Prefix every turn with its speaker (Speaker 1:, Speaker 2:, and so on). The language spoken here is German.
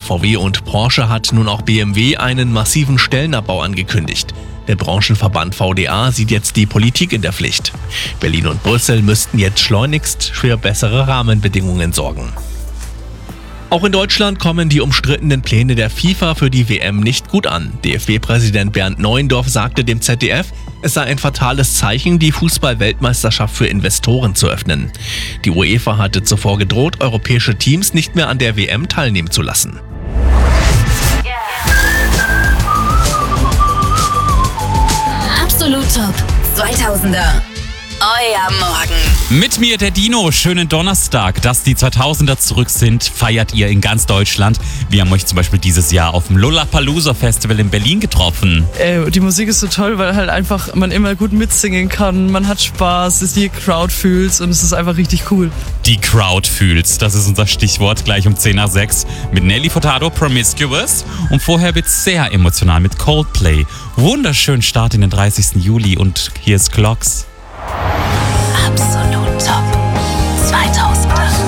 Speaker 1: VW und Porsche hat nun auch BMW einen massiven Stellenabbau angekündigt. Der Branchenverband VDA sieht jetzt die Politik in der Pflicht. Berlin und Brüssel müssten jetzt schleunigst für bessere Rahmenbedingungen sorgen. Auch in Deutschland kommen die umstrittenen Pläne der FIFA für die WM nicht gut an. DFB-Präsident Bernd Neuendorf sagte dem ZDF, es sei ein fatales Zeichen, die Fußball-Weltmeisterschaft für Investoren zu öffnen. Die UEFA hatte zuvor gedroht, europäische Teams nicht mehr an der WM teilnehmen zu lassen.
Speaker 2: Absolut Top 2000er. Euer Morgen.
Speaker 3: Mit mir der Dino. Schönen Donnerstag. Dass die 2000er zurück sind, feiert ihr in ganz Deutschland. Wir haben euch zum Beispiel dieses Jahr auf dem Lollapalooza Festival in Berlin getroffen.
Speaker 4: Die Musik ist so toll, weil halt einfach man immer gut mitsingen kann. Man hat Spaß, die Crowd fühlt's und es ist einfach richtig cool.
Speaker 3: Die Crowd fühlt's. Das ist unser Stichwort gleich um 10 nach 6 mit Nelly Furtado, Promiscuous. Und vorher wird's sehr emotional mit Coldplay. Wunderschönen Start in den 30. Juli und hier ist Clocks.